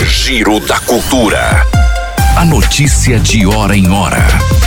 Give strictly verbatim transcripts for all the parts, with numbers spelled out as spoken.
Giro da Cultura. A notícia de hora em hora.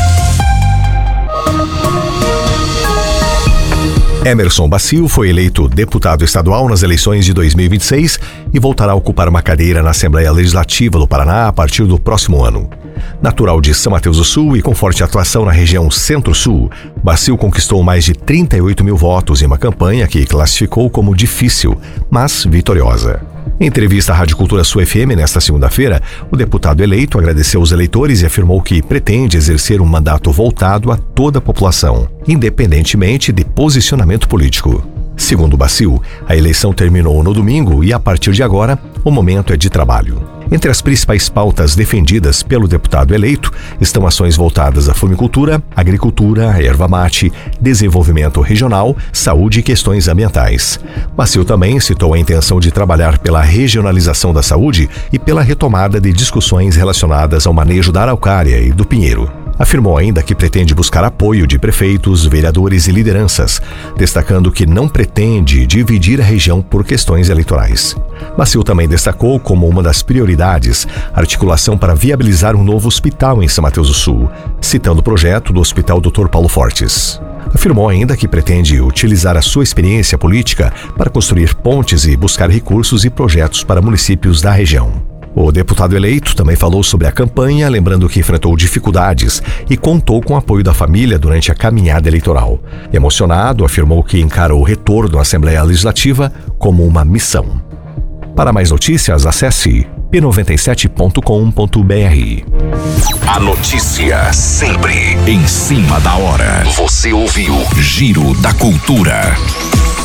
Emerson Bacio foi eleito deputado estadual nas eleições de dois mil e vinte e seis e voltará a ocupar uma cadeira na Assembleia Legislativa do Paraná a partir do próximo ano. Natural de São Mateus do Sul e com forte atuação na região Centro-Sul, Bacio conquistou mais de trinta e oito mil votos em uma campanha que classificou como difícil, mas vitoriosa. Em entrevista à Rádio Cultura Sul F M nesta segunda-feira, o deputado eleito agradeceu os eleitores e afirmou que pretende exercer um mandato voltado a toda a população, independentemente de posicionamento político. Segundo Bacio, a eleição terminou no domingo e, a partir de agora, o momento é de trabalho. Entre as principais pautas defendidas pelo deputado eleito estão ações voltadas à fumicultura, agricultura, erva-mate, desenvolvimento regional, saúde e questões ambientais. Bacio também citou a intenção de trabalhar pela regionalização da saúde e pela retomada de discussões relacionadas ao manejo da araucária e do pinheiro. Afirmou ainda que pretende buscar apoio de prefeitos, vereadores e lideranças, destacando que não pretende dividir a região por questões eleitorais. Bacio também destacou como uma das prioridades a articulação para viabilizar um novo hospital em São Mateus do Sul, citando o projeto do Hospital doutor Paulo Fortes. Afirmou ainda que pretende utilizar a sua experiência política para construir pontes e buscar recursos e projetos para municípios da região. O deputado eleito também falou sobre a campanha, lembrando que enfrentou dificuldades e contou com o apoio da família durante a caminhada eleitoral. Emocionado, afirmou que encara o retorno à Assembleia Legislativa como uma missão. Para mais notícias, acesse p noventa e sete ponto com ponto b r. A notícia sempre em cima da hora. Você ouviu Giro da Cultura.